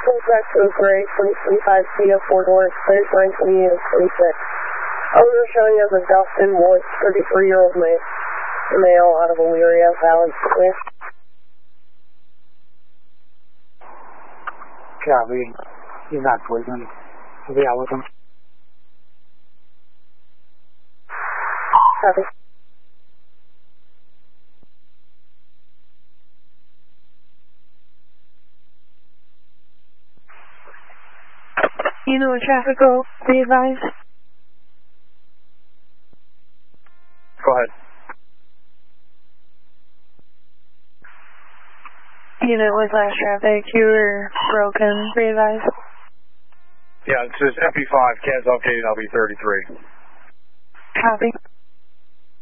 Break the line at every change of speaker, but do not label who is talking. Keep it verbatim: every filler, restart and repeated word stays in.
back to the gray, twenty twenty-five Kia, four doors, clear, nine twenty and twenty-six. Owner showing as a Dustin Woods, thirty-three-year-old male, male out of Elyria Valley. Clear.
Copy. You're not poison. I'll be out with him.
Copy.
You know a traffic go, be advised.
Go ahead.
Unit with last traffic, you were broken, be advised.
Yeah, it says M P five, Cas updated, I'll be thirty-three.
Copy.